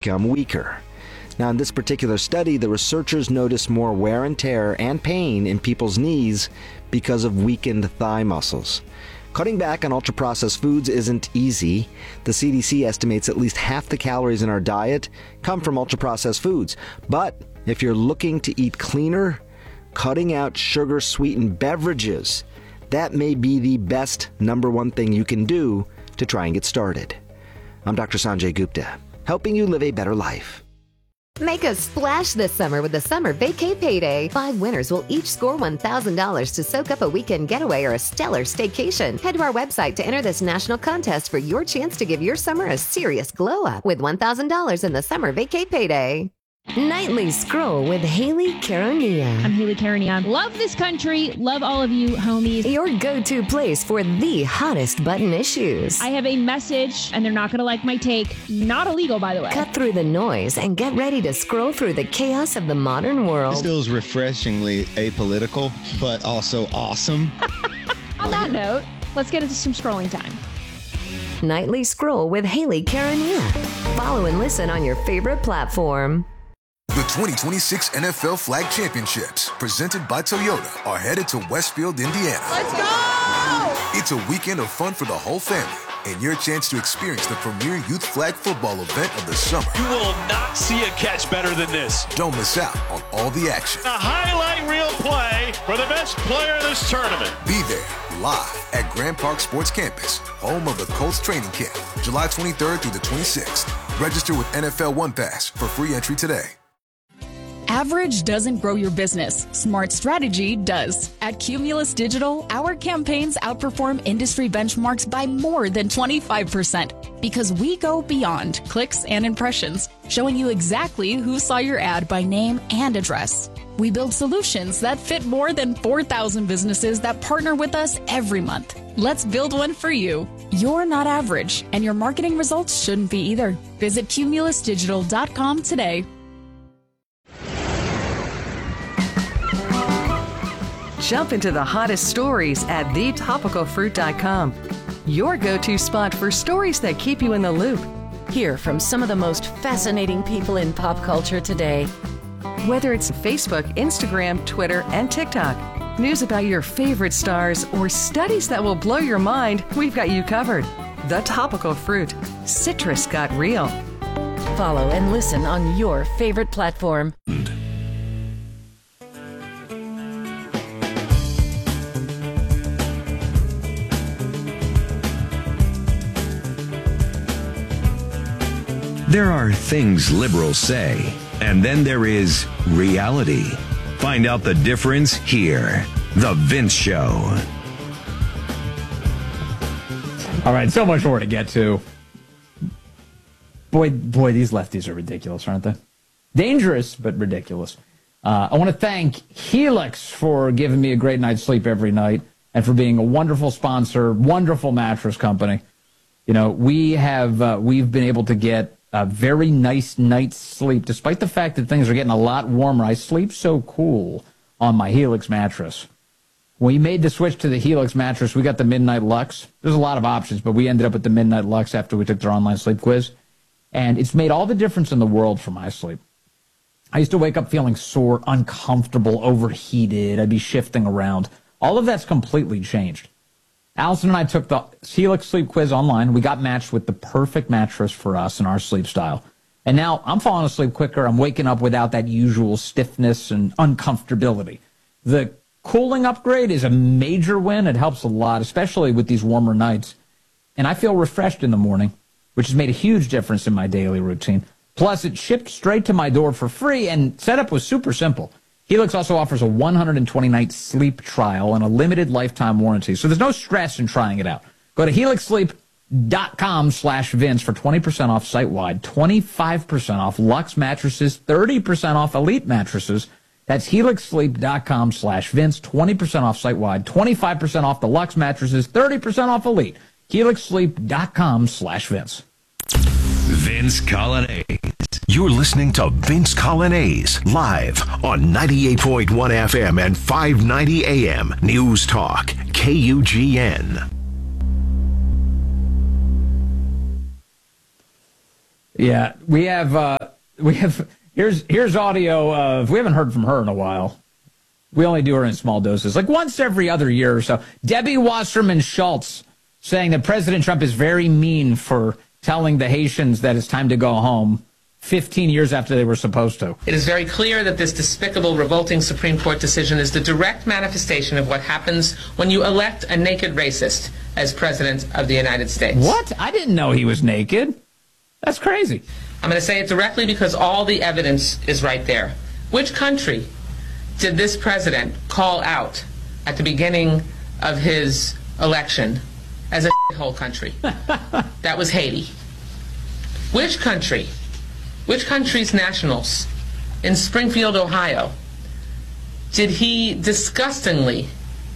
become weaker. Now, in this particular study, the researchers noticed more wear and tear and pain in people's knees because of weakened thigh muscles. Cutting back on ultra-processed foods isn't easy. The CDC estimates at least half the calories in our diet come from ultra-processed foods. But if you're looking to eat cleaner, cutting out sugar-sweetened beverages, that may be the best number one thing you can do to try and get started. I'm Dr. Sanjay Gupta, helping you live a better life. Make a splash this summer with the Summer Vacay Payday. 5 winners will each score $1,000 to soak up a weekend getaway or a stellar staycation. Head to our website to enter this national contest for your chance to give your summer a serious glow-up with $1,000 in the Summer Vacay Payday. Nightly Scroll with Haley Caronia. I'm Haley Caronia. Love this country. Love all of you, homies. Your go-to place for the hottest button issues. I have a message, and they're not going to like my take. Not illegal, by the way. Cut through the noise and get ready to scroll through the chaos of the modern world. This feels refreshingly apolitical, but also awesome. On that note, let's get into some scrolling time. Nightly Scroll with Haley Caronia. Follow and listen on your favorite platform. The 2026 NFL Flag Championships, presented by Toyota, are headed to Westfield, Indiana. Let's go! It's a weekend of fun for the whole family and your chance to experience the premier youth flag football event of the summer. You will not see a catch better than this. Don't miss out on all the action. A highlight reel play for the best player in this tournament. Be there live at Grand Park Sports Campus, home of the Colts training camp, July 23rd through the 26th. Register with NFL One Pass for free entry today. Average doesn't grow your business. Smart strategy does. At Cumulus Digital, our campaigns outperform industry benchmarks by more than 25% because we go beyond clicks and impressions, showing you exactly who saw your ad by name and address. We build solutions that fit more than 4,000 businesses that partner with us every month. Let's build one for you. You're not average, and your marketing results shouldn't be either. Visit cumulusdigital.com today. Jump into the hottest stories at thetopicalfruit.com. Your go-to spot for stories that keep you in the loop. Hear from some of the most fascinating people in pop culture today. Whether it's Facebook, Instagram, Twitter, and TikTok, news about your favorite stars, or studies that will blow your mind, we've got you covered. The Topical Fruit. Citrus got real. Follow and listen on your favorite platform. There are things liberals say, and then there is reality. Find out the difference here. The Vince Show. All right, so much more to get to. Boy, these lefties are ridiculous, aren't they? Dangerous, but ridiculous. I want to thank Helix for giving me a great night's sleep every night and for being a wonderful sponsor, wonderful mattress company. You know, we've been able to get a very nice night's sleep, despite the fact that things are getting a lot warmer. I sleep so cool on my Helix mattress. When we made the switch to the Helix mattress, we got the Midnight Lux. There's a lot of options, but we ended up with the Midnight Lux after we took their online sleep quiz. And it's made all the difference in the world for my sleep. I used to wake up feeling sore, uncomfortable, overheated. I'd be shifting around. All of that's completely changed. Allison and I took the Helix sleep quiz online. We got matched with the perfect mattress for us and our sleep style. And now I'm falling asleep quicker. I'm waking up without that usual stiffness and uncomfortability. The cooling upgrade is a major win. It helps a lot, especially with these warmer nights. And I feel refreshed in the morning, which has made a huge difference in my daily routine. Plus, it shipped straight to my door for free, and setup was super simple. Helix also offers a 120-night sleep trial and a limited lifetime warranty, so there's no stress in trying it out. Go to helixsleep.com/Vince for 20% off site-wide, 25% off Luxe mattresses, 30% off Elite mattresses. That's helixsleep.com/Vince, 20% off site-wide, 25% off the Luxe mattresses, 30% off Elite. helixsleep.com/Vince. Vince Colonnese. You're listening to Vince Colonnese live on 98.1 FM and 590 AM News Talk, KUGN. Yeah, we have here's audio of, we haven't heard from her in a while. We only do her in small doses, like once every other year or so. Debbie Wasserman Schultz saying that President Trump is very mean for telling the Haitians that it's time to go home 15 years after they were supposed to. It is very clear that this despicable, revolting Supreme Court decision is the direct manifestation of what happens when you elect a naked racist as President of the United States. What? I didn't know he was naked. That's crazy. I'm going to say it directly because all the evidence is right there. Which country did this president call out at the beginning of his election as a shithole country? That was Haiti. Which country's nationals in Springfield, Ohio, did he disgustingly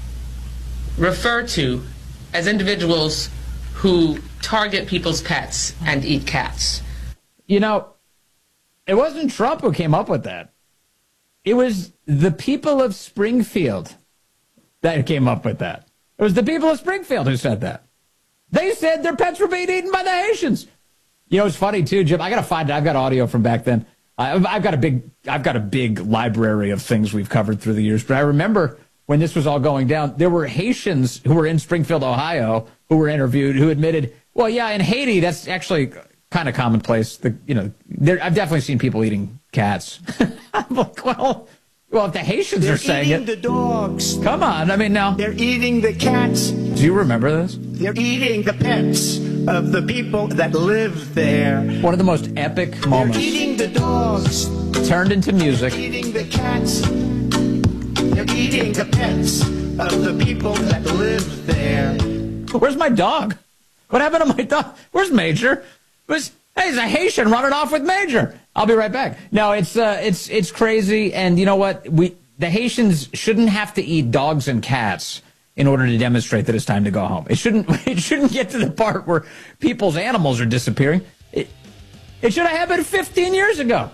refer to as individuals who target people's pets and eat cats? You know, it wasn't Trump who came up with that. It was the people of Springfield that came up with that. It was the people of Springfield who said that. They said their pets were being eaten by the Haitians. You know, it's funny too, Jim. I got to find it. I've got audio from back then. I've got a big library of things we've covered through the years. But I remember when this was all going down, there were Haitians who were in Springfield, Ohio, who were interviewed, who admitted, well, yeah, in Haiti, that's actually kind of commonplace. I've definitely seen people eating cats. I'm like, well, if the Haitians are saying it. They're eating the dogs. Come on. I mean, now. They're eating the cats. Do you remember this? They're eating the pets of the people that live there. One of the most epic moments. They're eating the dogs. Turned into music. They're eating the cats. They're eating the pets of the people that live there. Where's my dog? What happened to my dog? Where's Major? Hey, he's a Haitian running off with Major. I'll be right back. No, it's crazy. And you know what? The Haitians shouldn't have to eat dogs and cats in order to demonstrate that it's time to go home. It shouldn't get to the part where people's animals are disappearing. It should have happened 15 years ago.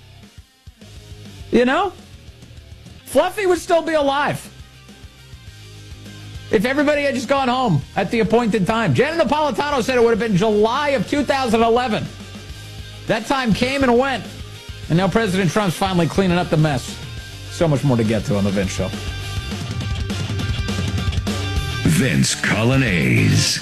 You know? Fluffy would still be alive if everybody had just gone home at the appointed time. Janet Napolitano said it would have been July of 2011. That time came and went. And now President Trump's finally cleaning up the mess. So much more to get to on The Vince Show. Vince Colonnese.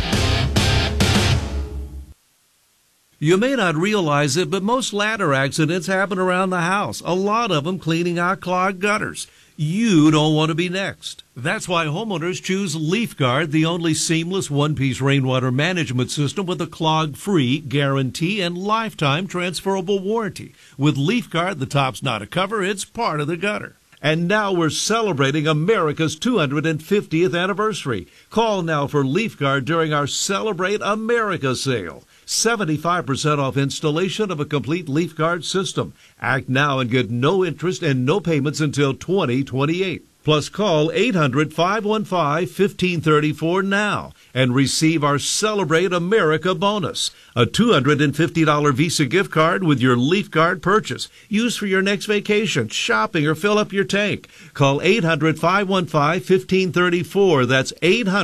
You may not realize it, but most ladder accidents happen around the house. A lot of them cleaning out clogged gutters. You don't want to be next. That's why homeowners choose LeafGuard, the only seamless one-piece rainwater management system with a clog-free guarantee and lifetime transferable warranty. With LeafGuard, the top's not a cover, it's part of the gutter. And now we're celebrating America's 250th anniversary. Call now for LeafGuard during our Celebrate America sale. 75% off installation of a complete LeafGuard system. Act now and get no interest and no payments until 2028. Plus call 800-515-1534 now and receive our Celebrate America bonus, a $250 Visa gift card with your LeafGuard purchase. Use for your next vacation, shopping, or fill up your tank. Call 800-515-1534. That's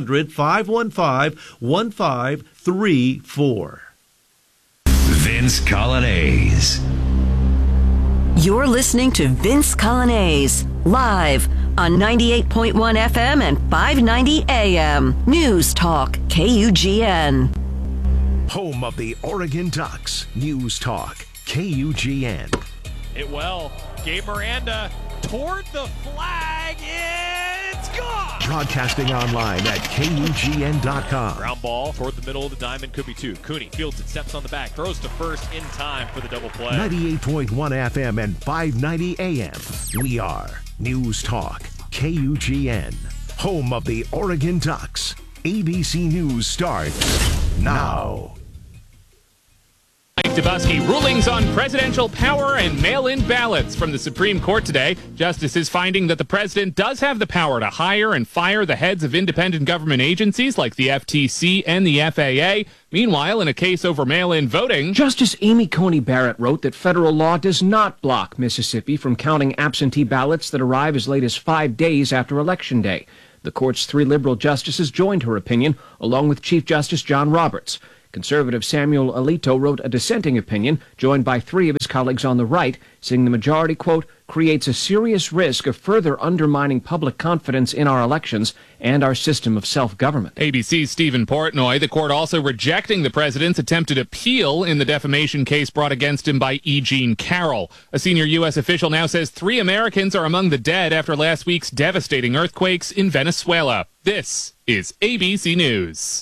800-515-1534. Vince Colonnese. You're listening to Vince Colonnese, live on 98.1 FM and 590 AM. News Talk, KUGN. Home of the Oregon Ducks. News Talk, KUGN. It well. Gabe Miranda toward the flag. It's gone. Broadcasting online at KUGN.com. Ground ball toward the middle of the diamond. Could be two. Cooney fields it, steps on the back, throws to first in time for the double play. 98.1 FM and 590 AM. We are News Talk, KUGN. Home of the Oregon Ducks. ABC News starts now. Mike Dubusky, rulings on presidential power and mail-in ballots from the Supreme Court today. Justices finding that the president does have the power to hire and fire the heads of independent government agencies like the FTC and the FAA. Meanwhile, in a case over mail-in voting, Justice Amy Coney Barrett wrote that federal law does not block Mississippi from counting absentee ballots that arrive as late as 5 days after Election Day. The court's 3 liberal justices joined her opinion, along with Chief Justice John Roberts. Conservative Samuel Alito wrote a dissenting opinion, joined by 3 of his colleagues on the right, saying the majority, quote, creates a serious risk of further undermining public confidence in our elections and our system of self-government. ABC's Stephen Portnoy. The court also rejecting the president's attempted appeal in the defamation case brought against him by E. Jean Carroll. A senior U.S. official now says 3 Americans are among the dead after last week's devastating earthquakes in Venezuela. This is ABC News.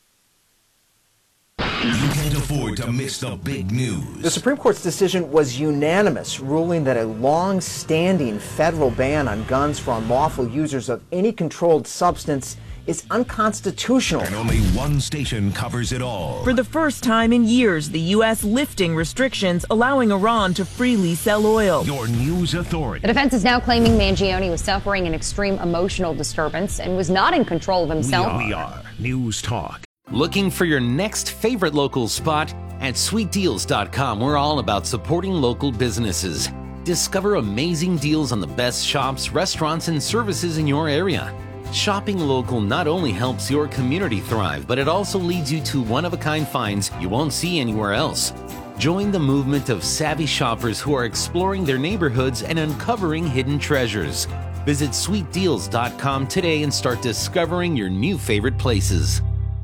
You can't afford to miss the big news. The Supreme Court's decision was unanimous, ruling that a long-standing federal ban on guns for unlawful users of any controlled substance is unconstitutional. And only one station covers it all. For the first time in years, the U.S. lifting restrictions, allowing Iran to freely sell oil. Your news authority. The defense is now claiming Mangione was suffering an extreme emotional disturbance and was not in control of himself. We are News Talk. Looking for your next favorite local spot? At sweetdeals.com, we're all about supporting local businesses. Discover amazing deals on the best shops, restaurants, and services in your area. Shopping local not only helps your community thrive, but it also leads you to one-of-a-kind finds you won't see anywhere else. Join the movement of savvy shoppers who are exploring their neighborhoods and uncovering hidden treasures. Visit sweetdeals.com today and start discovering your new favorite places.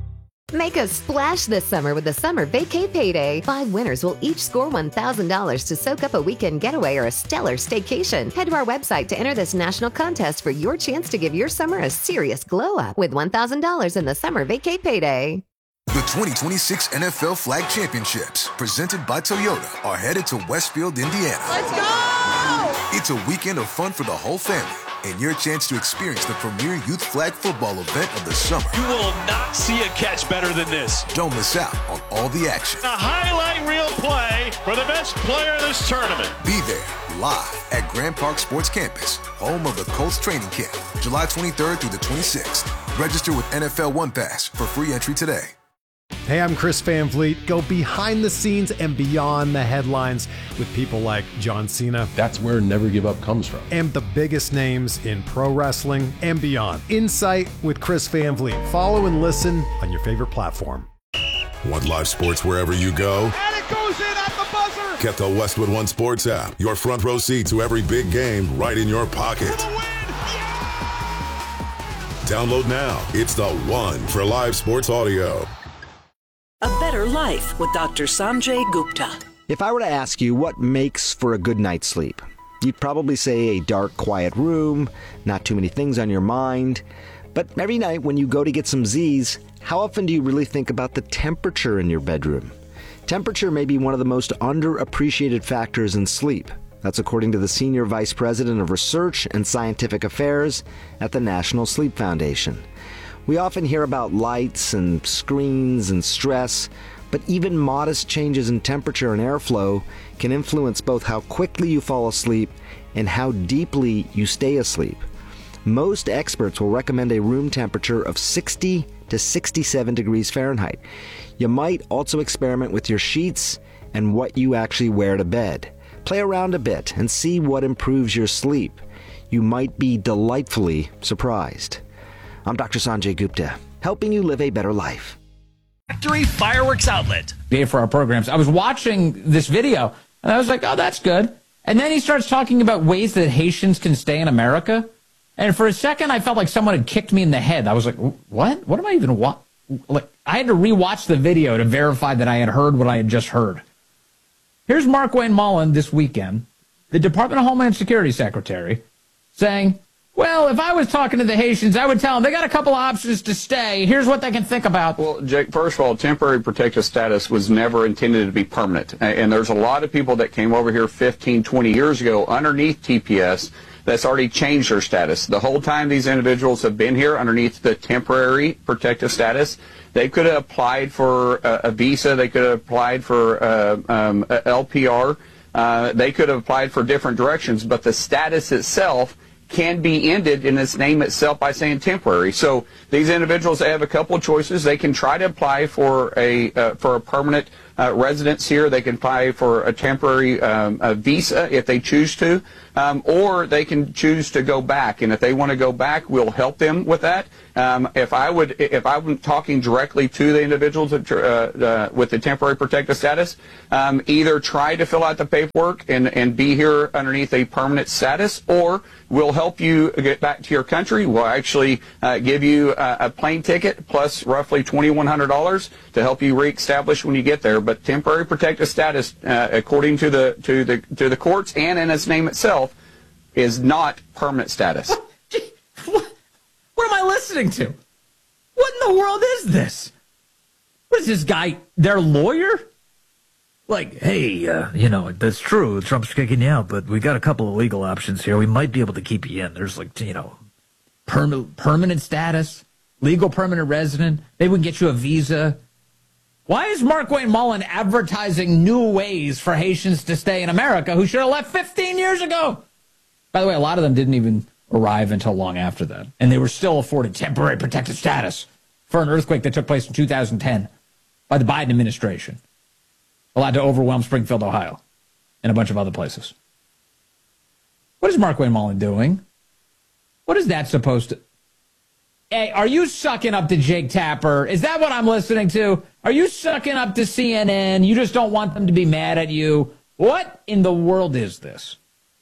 Make a splash this summer with the Summer Vacay Payday. 5 winners will each score $1,000 to soak up a weekend getaway or a stellar staycation. Head to our website to enter this national contest for your chance to give your summer a serious glow-up with $1,000 in the Summer Vacay Payday. The 2026 NFL Flag Championships, presented by Toyota, are headed to Westfield, Indiana. Let's go! It's a weekend of fun for the whole family and your chance to experience the premier youth flag football event of the summer. You will not see a catch better than this. Don't miss out on all the action. A highlight reel play for the best player in this tournament. Be there live at Grand Park Sports Campus, home of the Colts training camp, July 23rd through the 26th. Register with NFL One Pass for free entry today. Hey, I'm Chris Van Vliet. Go behind the scenes and beyond the headlines with people like John Cena. That's where Never Give Up comes from. And the biggest names in pro wrestling and beyond. Insight with Chris Van Vliet. Follow and listen on your favorite platform. Want live sports wherever you go? And it goes in at the buzzer! Get the Westwood One Sports app. Your front row seat to every big game right in your pocket. Download now. It's the one for live sports audio. A Better Life with Dr. Sanjay Gupta. If I were to ask you what makes for a good night's sleep, you'd probably say a dark, quiet room, not too many things on your mind. But every night when you go to get some Z's, how often do you really think about the temperature in your bedroom? Temperature may be one of the most underappreciated factors in sleep. That's according to the Senior Vice President of Research and Scientific Affairs at the National Sleep Foundation. We often hear about lights and screens and stress, but even modest changes in temperature and airflow can influence both how quickly you fall asleep and how deeply you stay asleep. Most experts will recommend a room temperature of 60 to 67 degrees Fahrenheit. You might also experiment with your sheets and what you actually wear to bed. Play around a bit and see what improves your sleep. You might be delightfully surprised. I'm Dr. Sanjay Gupta, helping you live a better life. Factory Fireworks Outlet. For our programs, I was watching this video, and I was like, oh, that's good. And then he starts talking about ways that Haitians can stay in America. And for a second, I felt like someone had kicked me in the head. I was like, what? What am I even like? I had to rewatch the video to verify that I had heard what I had just heard. Here's Markwayne Mullin this weekend, the Department of Homeland Security Secretary, saying, well, if I was talking to the Haitians, I would tell them they got a couple of options to stay. Here's what they can think about. Well, Jake, first of all, temporary protective status was never intended to be permanent. And there's a lot of people that came over here 15, 20 years ago underneath TPS that's already changed their status. The whole time these individuals have been here underneath the temporary protective status, they could have applied for a visa. They could have applied for LPR. They could have applied for different directions. But the status itself can be ended in its name itself by saying temporary. So these individuals have a couple of choices. They can try to apply for a permanent residence here. They can apply for a temporary visa if they choose to, or they can choose to go back. And if they want to go back, we'll help them with that. If I'm talking directly to the individuals with the temporary protected status, either try to fill out the paperwork and be here underneath a permanent status, or we'll help you get back to your country. We'll actually give you a plane ticket plus roughly $2,100 to help you reestablish when you get there. But temporary protected status, according to the courts and in its name itself, is not permanent status. What am I listening to? What in the world is this? What is this guy, their lawyer? Like, hey, that's true. Trump's kicking you out, but we got a couple of legal options here. We might be able to keep you in. There's permanent status, legal permanent resident. Maybe we can get you a visa. Why is Markwayne Mullin advertising new ways for Haitians to stay in America who should have left 15 years ago? By the way, a lot of them didn't even arrive until long after that, and they were still afforded temporary protected status for an earthquake that took place in 2010 by the Biden administration, allowed to overwhelm Springfield, Ohio, and a bunch of other places. What is Markwayne Mullin doing? What is that supposed to... Hey, are you sucking up to Jake Tapper? Is that what I'm listening to? Are you sucking up to CNN? You just don't want them to be mad at you? What in the world is this?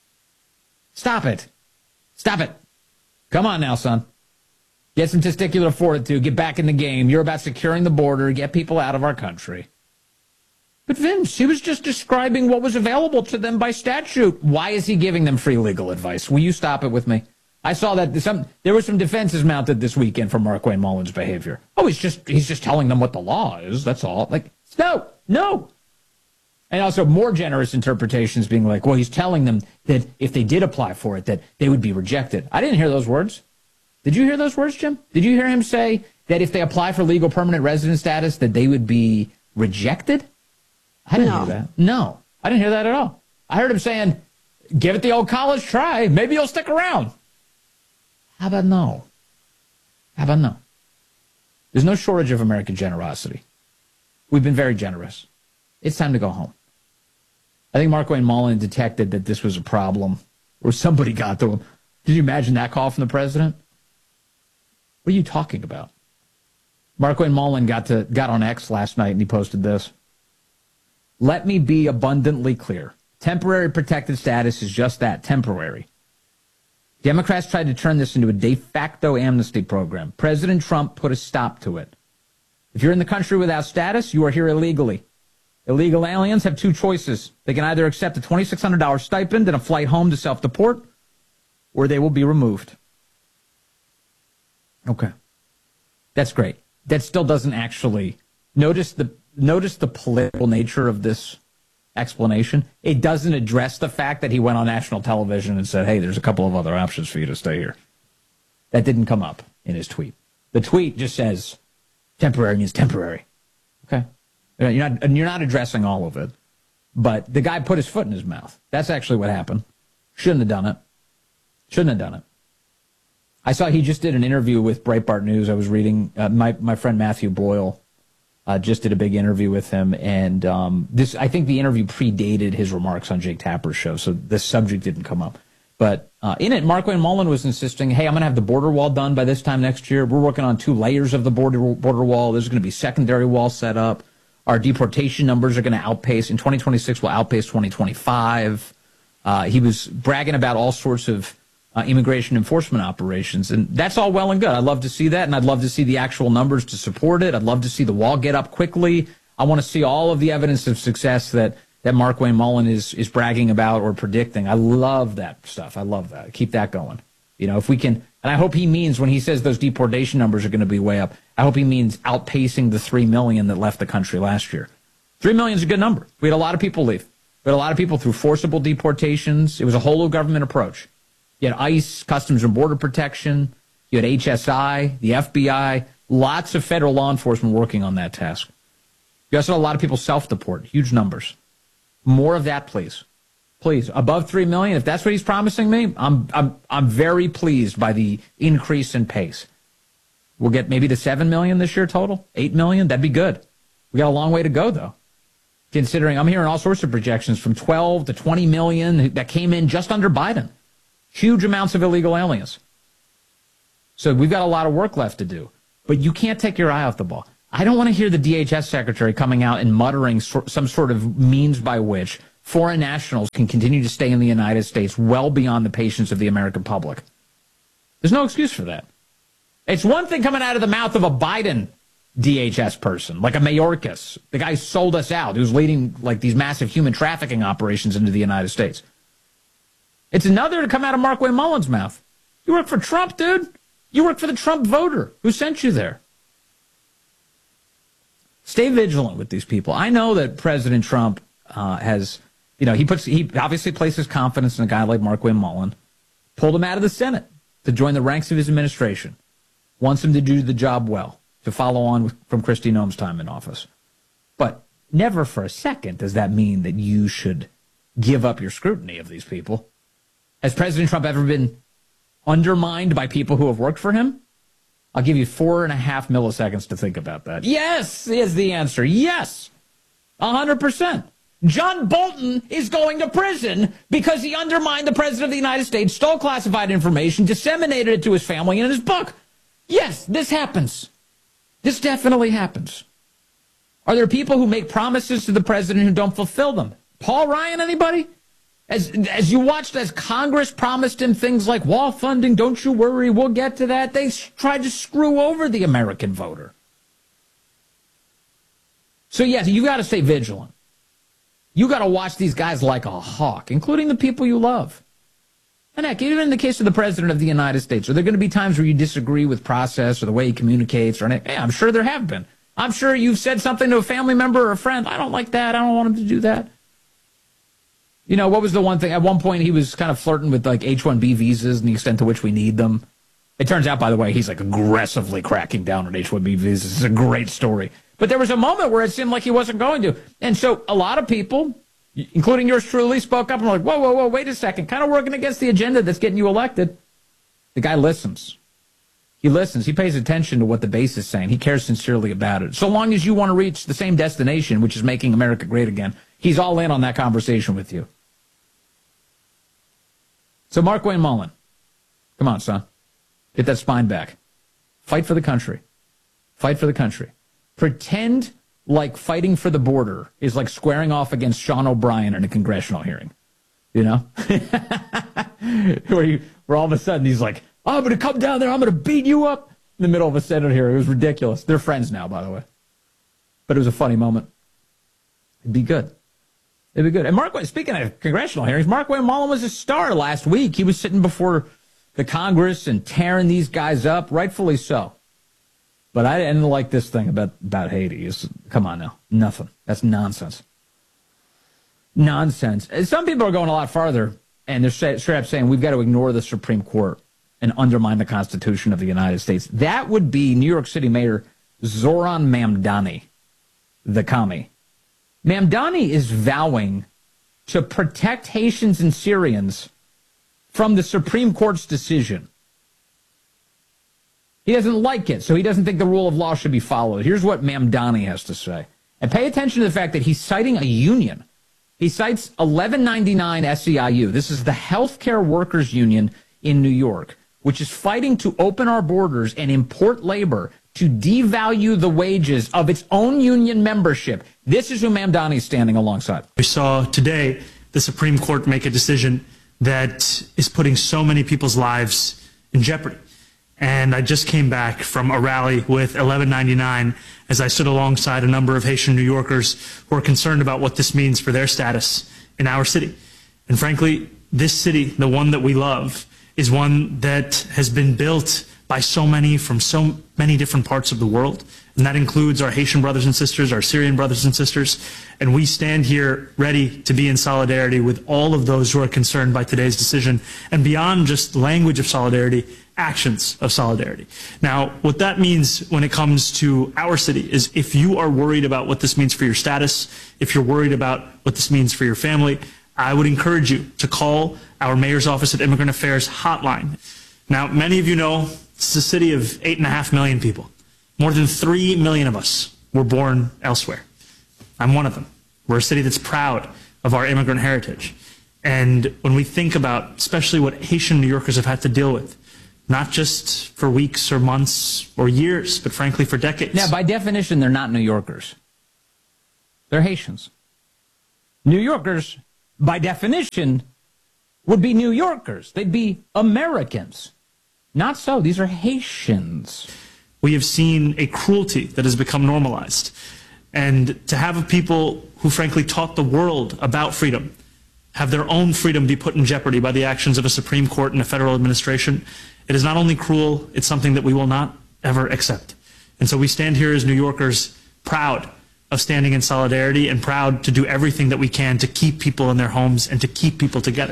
Stop it. Stop it. Come on now, son. Get some testicular fortitude. Get back in the game. You're about securing the border. Get people out of our country. But Vince, he was just describing what was available to them by statute. Why is he giving them free legal advice? Will you stop it with me? I saw that there were some defenses mounted this weekend for Markwayne Mullin's behavior. Oh, he's just telling them what the law is. That's all. Like, no. And also more generous interpretations being like, well, he's telling them that if they did apply for it, that they would be rejected. I didn't hear those words. Did you hear those words, Jim? Did you hear him say that if they apply for legal permanent resident status, that they would be rejected? I didn't hear that. No, I didn't hear that at all. I heard him saying, give it the old college try. Maybe you'll stick around. How about no? There's no shortage of American generosity. We've been very generous. It's time to go home. I think Markwayne Mullin detected that this was a problem, or somebody got to him. Did you imagine that call from the president? What are you talking about? Markwayne Mullin got on X last night and he posted this. Let me be abundantly clear. Temporary protected status is just that, temporary. Democrats tried to turn this into a de facto amnesty program. President Trump put a stop to it. If you're in the country without status, you are here illegally. Illegal aliens have two choices. They can either accept a $2,600 stipend and a flight home to self-deport, or they will be removed. Okay. That's great. That still doesn't actually... Notice the political nature of this explanation. It doesn't address the fact that he went on national television and said, hey, there's a couple of other options for you to stay here. That didn't come up in his tweet. The tweet just says, temporary means temporary. Okay? You're not addressing all of it. But the guy put his foot in his mouth. That's actually what happened. Shouldn't have done it. I saw he just did an interview with Breitbart News. I was reading, my friend Matthew Boyle just did a big interview with him, and I think the interview predated his remarks on Jake Tapper's show, so this subject didn't come up. But in it, Markwayne Mullin was insisting, hey, I'm going to have the border wall done by this time next year. We're working on 2 layers of the border wall. There's going to be secondary walls set up. Our deportation numbers are going to outpace. In 2026, will outpace 2025. He was bragging about all sorts of immigration enforcement operations, and that's all well and good. I'd love to see that, and I'd love to see the actual numbers to support it. I'd love to see the wall get up quickly. I want to see all of the evidence of success that Markwayne Mullin is bragging about or predicting. I love that stuff. I love that. Keep that going. If we can, and I hope he means when he says those deportation numbers are going to be way up, I hope he means outpacing the 3 million that left the country last year. 3 million is a good number. We had a lot of people leave. We had a lot of people through forcible deportations. It was a whole of government approach. You had ICE, Customs and Border Protection. You had HSI, the FBI, lots of federal law enforcement working on that task. You also had a lot of people self-deport, huge numbers. More of that, please. Please, above 3 million, if that's what he's promising me, I'm very pleased by the increase in pace. We'll get maybe to 7 million this year total, 8 million, that'd be good. We got a long way to go, though. considering I'm hearing all sorts of projections from 12 to 20 million that came in just under Biden. Huge amounts of illegal aliens. So we've got a lot of work left to do. But you can't take your eye off the ball. I don't want to hear the DHS secretary coming out and muttering some sort of means by which foreign nationals can continue to stay in the United States well beyond the patience of the American public. There's no excuse for that. It's one thing coming out of the mouth of a Biden DHS person, like a Mayorkas, the guy who sold us out, who's leading like these massive human trafficking operations into the United States. It's another to come out of Mark Wayne Mullen's mouth. You work for Trump, dude. You work for the Trump voter who sent you there. Stay vigilant with these people. I know that President Trump has, he obviously places confidence in a guy like Mark Wayne Mullen, pulled him out of the Senate to join the ranks of his administration, wants him to do the job well, to follow on from Kristi Noem's time in office. But never for a second does that mean that you should give up your scrutiny of these people. Has President Trump ever been undermined by people who have worked for him? I'll give you 4.5 milliseconds to think about that. Yes is the answer. Yes. 100%. John Bolton is going to prison because he undermined the President of the United States, stole classified information, disseminated it to his family and in his book. Yes, this happens. This definitely happens. Are there people who make promises to the president who don't fulfill them? Paul Ryan, anybody? As you watched as Congress promised him things like wall funding, don't you worry, we'll get to that. They tried to screw over the American voter. So yes, you got to stay vigilant. You got to watch these guys like a hawk, including the people you love. And heck, even in the case of the President of the United States, are there going to be times where you disagree with process or the way he communicates? Hey, I'm sure there have been. I'm sure you've said something to a family member or a friend. I don't like that. I don't want him to do that. You know, what was the one thing? At one point, he was kind of flirting with like H-1B visas and the extent to which we need them. It turns out, by the way, he's like aggressively cracking down on H-1B visas. It's a great story. But there was a moment where it seemed like he wasn't going to. And so a lot of people, including yours truly, spoke up and were like, whoa, wait a second. Kind of working against the agenda that's getting you elected. The guy listens. He listens. He pays attention to what the base is saying. He cares sincerely about it. So long as you want to reach the same destination, which is making America great again, he's all in on that conversation with you. So Mark Wayne Mullen, come on, son. Get that spine back. Fight for the country. Fight for the country. Pretend like fighting for the border is like squaring off against Sean O'Brien in a congressional hearing. You know? where all of a sudden he's like, oh, I'm going to come down there, I'm going to beat you up in the middle of a Senate hearing. It was ridiculous. They're friends now, by the way. But it was a funny moment. It'd be good. It'd be good. And speaking of congressional hearings, Mark Wayne Mullen was a star last week. He was sitting before the Congress and tearing these guys up, rightfully so. But I didn't like this thing about Haiti. Come on now. Nothing. That's nonsense. Nonsense. And some people are going a lot farther, and they're straight up saying we've got to ignore the Supreme Court and undermine the Constitution of the United States. That would be New York City Mayor Zoran Mamdani, the commie. Mamdani is vowing to protect Haitians and Syrians from the Supreme Court's decision. He doesn't like it, so he doesn't think the rule of law should be followed. Here's what Mamdani has to say. And pay attention to the fact that he's citing a union. He cites 1199 SEIU. This is the healthcare workers union in New York, which is fighting to open our borders and import labor to devalue the wages of its own union membership. This is who Mamdani is standing alongside. We saw today the Supreme Court make a decision that is putting so many people's lives in jeopardy. And I just came back from a rally with 1199 as I stood alongside a number of Haitian New Yorkers who are concerned about what this means for their status in our city. And frankly, this city, the one that we love, is one that has been built by so many from so many different parts of the world. And that includes our Haitian brothers and sisters, our Syrian brothers and sisters. And we stand here ready to be in solidarity with all of those who are concerned by today's decision. And beyond just language of solidarity, actions of solidarity. Now, what that means when it comes to our city is if you are worried about what this means for your status, if you're worried about what this means for your family, I would encourage you to call our Mayor's Office of Immigrant Affairs hotline. Now, many of you know this is a city of 8.5 million people. More than 3 million of us were born elsewhere. I'm one of them. We're a city that's proud of our immigrant heritage. And when we think about especially what Haitian New Yorkers have had to deal with, not just for weeks or months or years, but frankly for decades. Now, by definition, they're not New Yorkers. They're Haitians. New Yorkers, by definition, would be New Yorkers. They'd be Americans. Not so. These are Haitians. We have seen a cruelty that has become normalized. And to have people who frankly taught the world about freedom have their own freedom be put in jeopardy by the actions of a Supreme Court and a federal administration, it is not only cruel, it's something that we will not ever accept. And so we stand here as New Yorkers proud of standing in solidarity and proud to do everything that we can to keep people in their homes and to keep people together.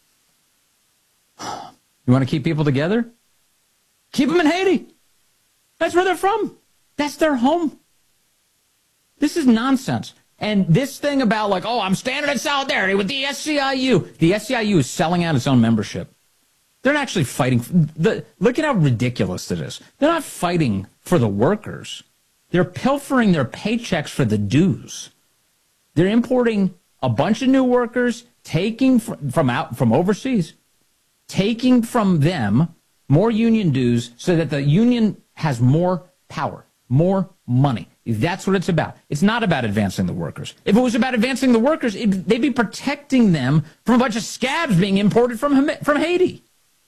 You want to keep people together? Keep them in Haiti. That's where they're from. That's their home. This is nonsense. And this thing about like, oh, I'm standing in solidarity with the SEIU. The SEIU is selling out its own membership. They're not actually fighting. Look at how ridiculous it is. They're not fighting for the workers. They're pilfering their paychecks for the dues. They're importing a bunch of new workers, taking from overseas, taking from them more union dues so that the union has more power, more money. That's what it's about. It's not about advancing the workers. If it was about advancing the workers, they'd be protecting them from a bunch of scabs being imported from Haiti.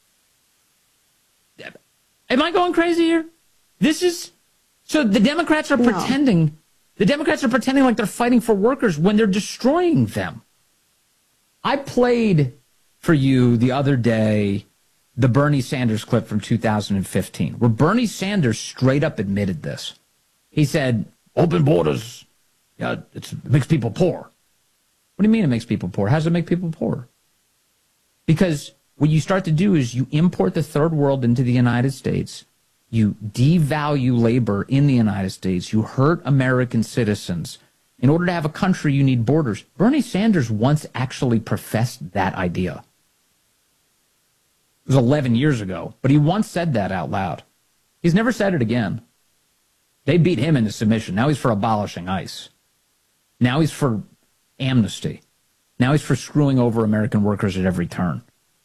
Am I going crazy here? So the Democrats are pretending. The Democrats are pretending like they're fighting for workers when they're destroying them. I played for you the other day the Bernie Sanders clip from 2015, where Bernie Sanders straight up admitted this. He said, open borders, it makes people poor. What do you mean it makes people poor? How does it make people poor? Because what you start to do is you import the third world into the United States. You devalue labor in the United States. You hurt American citizens. In order to have a country, you need borders. Bernie Sanders once actually professed that idea. It was 11 years ago, but he once said that out loud. He's never said it again. They beat him into submission. Now he's for abolishing ICE. Now he's for amnesty. Now he's for screwing over American workers at every turn.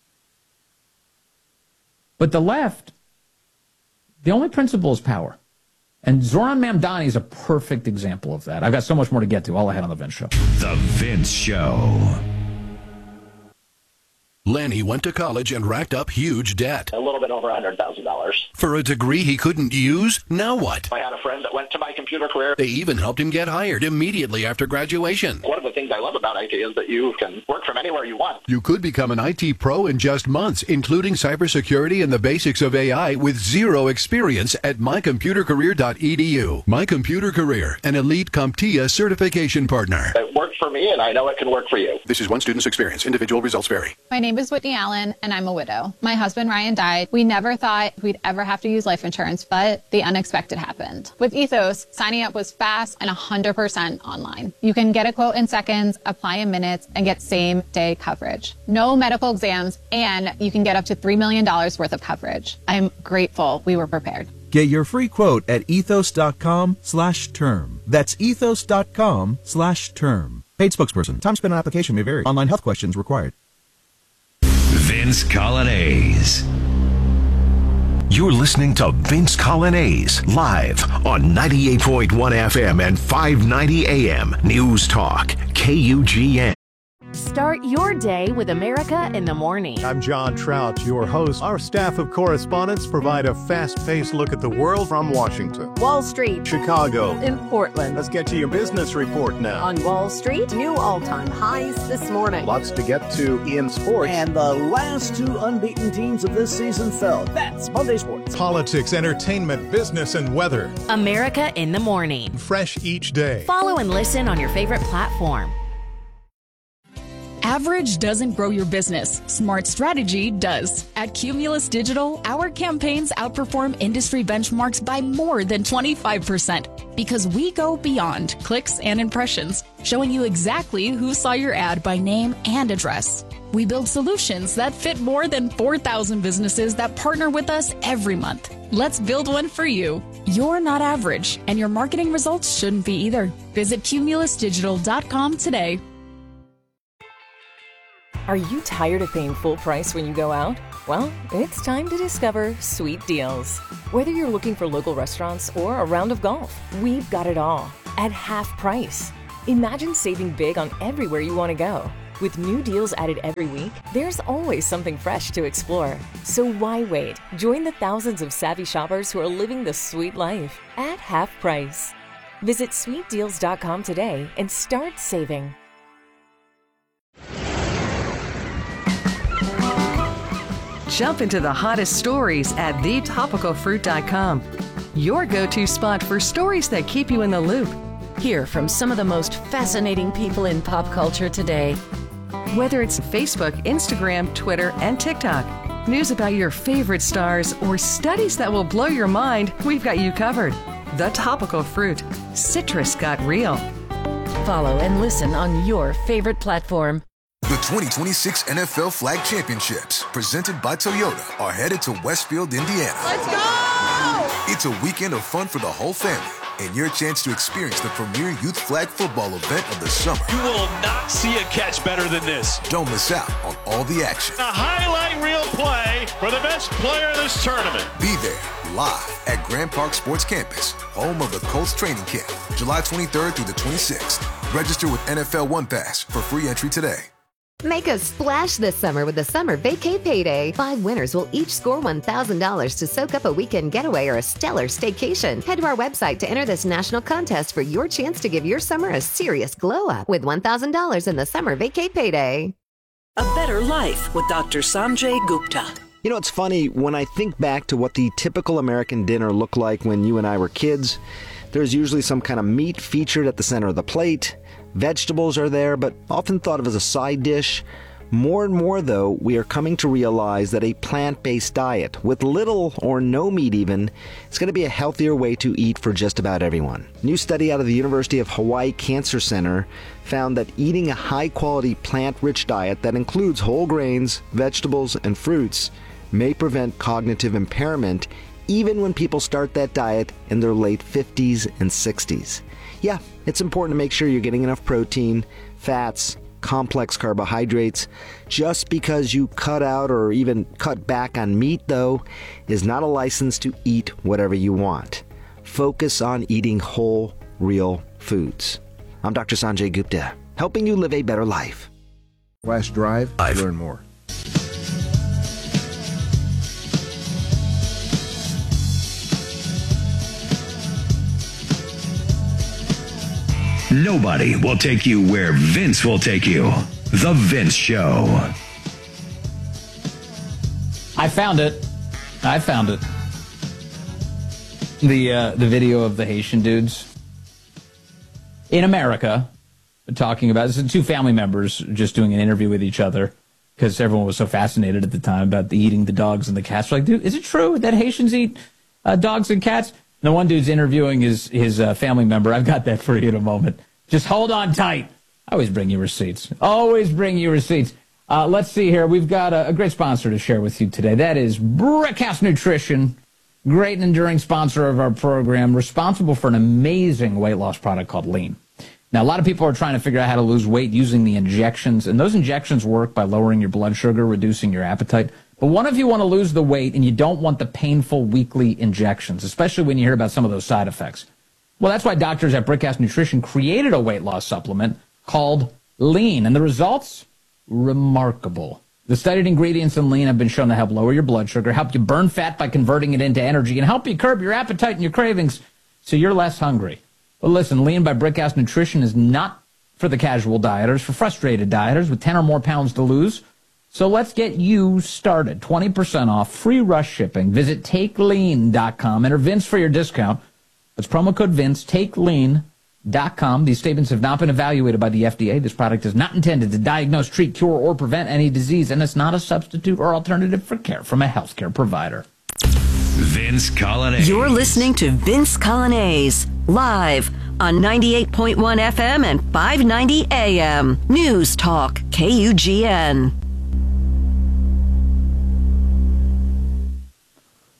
But the left, the only principle is power. And Zoran Mamdani is a perfect example of that. I've got so much more to get to. All ahead on The Vince Show. The Vince Show. Lenny went to college and racked up huge debt. A little bit over $100,000. For a degree he couldn't use, now what? I had a friend that went to My Computer Career. They even helped him get hired immediately after graduation. One of the things I love about IT is that you can work from anywhere you want. You could become an IT pro in just months, including cybersecurity and the basics of AI with zero experience at mycomputercareer.edu. My Computer Career, an elite CompTIA certification partner. It worked for me, and I know it can work for you. This is one student's experience. Individual results vary. My name is Whitney Allen, and I'm a widow. My husband, Ryan, died. We never thought we'd ever have to use life insurance, but the unexpected happened. With Ethos, signing up was fast and 100% online. You can get a quote in seconds, apply in minutes, and get same-day coverage. No medical exams, and you can get up to $3 million worth of coverage. I'm grateful we were prepared. Get your free quote at ethos.com/term. That's ethos.com/term. Paid spokesperson. Time spent on application may vary. Online health questions required. Vince Colonnese. You're listening to Vince Colonnese live on 98.1 FM and 590 AM. News Talk, KUGN. Start your day with America in the Morning. I'm John Trout, your host. Our staff of correspondents provide a fast-paced look at the world from Washington, Wall Street, Chicago, in Portland. Let's get to your business report now. On Wall Street, new all-time highs this morning. Lots to get to in sports. And the last two unbeaten teams of this season fell. That's Monday Sports. Politics, entertainment, business, and weather. America in the Morning. Fresh each day. Follow and listen on your favorite platform. Average doesn't grow your business. Smart strategy does. At Cumulus Digital, our campaigns outperform industry benchmarks by more than 25% because we go beyond clicks and impressions, showing you exactly who saw your ad by name and address. We build solutions that fit more than 4,000 businesses that partner with us every month. Let's build one for you. You're not average, and your marketing results shouldn't be either. Visit cumulusdigital.com today. Are you tired of paying full price when you go out? Well, it's time to discover Sweet Deals. Whether you're looking for local restaurants or a round of golf, we've got it all at half price. Imagine saving big on everywhere you want to go. With new deals added every week, there's always something fresh to explore. So why wait? Join the thousands of savvy shoppers who are living the sweet life at half price. Visit sweetdeals.com today and start saving. Jump into the hottest stories at thetopicalfruit.com. Your go-to spot for stories that keep you in the loop. Hear from some of the most fascinating people in pop culture today. Whether it's Facebook, Instagram, Twitter, and TikTok, news about your favorite stars, or studies that will blow your mind, we've got you covered. The Topical Fruit. Citrus got real. Follow and listen on your favorite platform. The 2026 NFL Flag Championships, presented by Toyota, are headed to Westfield, Indiana. Let's go! It's a weekend of fun for the whole family and your chance to experience the premier youth flag football event of the summer. You will not see a catch better than this. Don't miss out on all the action. A highlight reel play for the best player in this tournament. Be there live at Grand Park Sports Campus, home of the Colts training camp, July 23rd through the 26th. Register with NFL One Pass for free entry today. Make a splash this summer with the Summer Vacay Payday. 5 winners will each score $1,000 to soak up a weekend getaway or a stellar staycation. Head to our website to enter this national contest for your chance to give your summer a serious glow up with $1,000 in the Summer Vacay Payday. A Better Life with Dr. Sanjay Gupta. You know, it's funny, when I think back to what the typical American dinner looked like when you and I were kids, there's usually some kind of meat featured at the center of the plate. Vegetables are there, but often thought of as a side dish. More and more, though, we are coming to realize that a plant-based diet, with little or no meat even, is going to be a healthier way to eat for just about everyone. A new study out of the University of Hawaii Cancer Center found that eating a high-quality plant-rich diet that includes whole grains, vegetables, and fruits may prevent cognitive impairment even when people start that diet in their late 50s and 60s. Yeah, it's important to make sure you're getting enough protein, fats, complex carbohydrates. Just because you cut out or even cut back on meat, though, is not a license to eat whatever you want. Focus on eating whole, real foods. I'm Dr. Sanjay Gupta, helping you live a better life. Flash Drive, learn more. Nobody will take you where Vince will take you. The Vince Show. I found it. The video of the Haitian dudes in America talking about this. 2 family members just doing an interview with each other because everyone was so fascinated at the time about eating the dogs and the cats. Like, dude, is it true that Haitians eat dogs and cats? And the one dude's interviewing his family member. I've got that for you in a moment. Just hold on tight. I always bring you receipts. Let's see here. We've got a great sponsor to share with you today. That is Brickhouse Nutrition. Great and enduring sponsor of our program, responsible for an amazing weight loss product called Lean. Now, a lot of people are trying to figure out how to lose weight using the injections, and those injections work by lowering your blood sugar, reducing your appetite. But what if you want to lose the weight and you don't want the painful weekly injections, especially when you hear about some of those side effects? Well, that's why doctors at Brickhouse Nutrition created a weight loss supplement called Lean, and the results? Remarkable. The studied ingredients in Lean have been shown to help lower your blood sugar, help you burn fat by converting it into energy, and help you curb your appetite and your cravings so you're less hungry. But listen, Lean by Brickhouse Nutrition is not for the casual dieters, for frustrated dieters with 10 or more pounds to lose. So let's get you started. 20% off, free rush shipping. Visit TakeLean.com. Enter Vince for your discount. That's promo code Vince, TakeLean.com. These statements have not been evaluated by the FDA. This product is not intended to diagnose, treat, cure, or prevent any disease, and it's not a substitute or alternative for care from a healthcare provider. Vince Coglianese. You're listening to Vince Coglianese, live on 98.1 FM and 590 AM. News Talk, KUGN.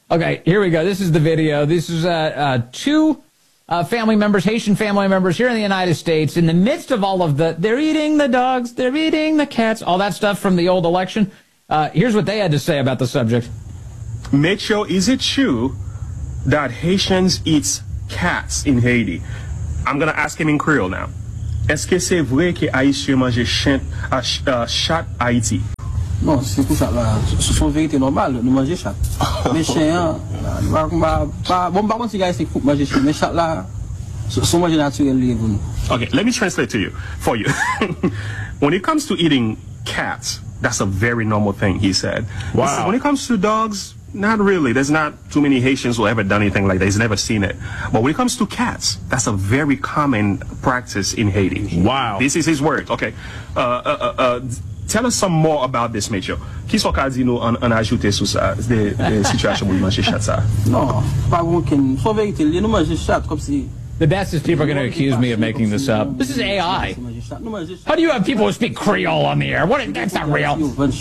Okay, here we go. This is the video. This is two family members, Haitian family members here in the United States, in the midst of all of they're eating the dogs, they're eating the cats, all that stuff from the old election. Here's what they had to say about the subject. Mitchell, is it true that Haitians eat cats in Haiti? I'm going to ask him in Creole now. Est-ce que c'est vrai que Haïtiens mangent chat Haïti? Non, c'est pour ça là. Ce sont vérité normale, nous mangeons chat. Mais chiens, bon par contre si gars c'est pour manger chien, mais chat là, sont mangés naturellement. Okay, let me translate to you for you. When it comes to eating cats, that's a very normal thing, he said. Wow. He said, when it comes to dogs, not really. There's not too many Haitians who have ever done anything like that. He's never seen it. But when it comes to cats, that's a very common practice in Haiti. Wow. This is his word. Okay. Tell us some more about this, Mitchell. Qui sont qu'a dit nous en ajouter sur ça, des situations où ils mangent chat ça? Non, pas aucune. C'est vérité, nous mangeons chat comme si. The best is people are going to accuse me of making this up. This is AI. How do you have people who speak Creole on the air? That's not real.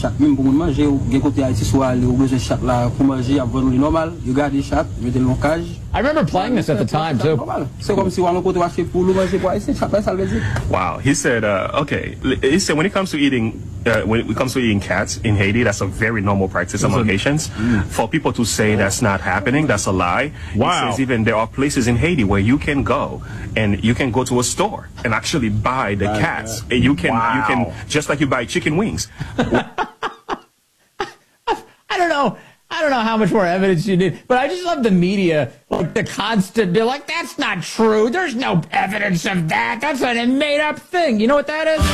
I remember playing this at the time, too. Wow. He said, okay. He said when it comes to eating cats in Haiti, that's a very normal practice among Haitians. For people to say that's not happening, that's a lie. Wow. He says even there are places in Haiti where you can go and you can go to a store and actually buy the cats. And you can just like you buy chicken wings. I don't know how much more evidence you need, but I just love the media, like the constant, they're like, that's not true. There's no evidence of that. That's a made-up thing. You know what that is?